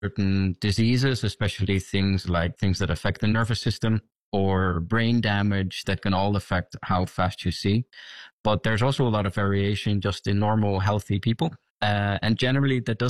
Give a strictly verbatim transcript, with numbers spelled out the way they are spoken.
certain diseases, especially things like things that affect the nervous system or brain damage that can all affect how fast you see. But there's also a lot of variation just in normal, healthy people. Uh, and generally, that doesn't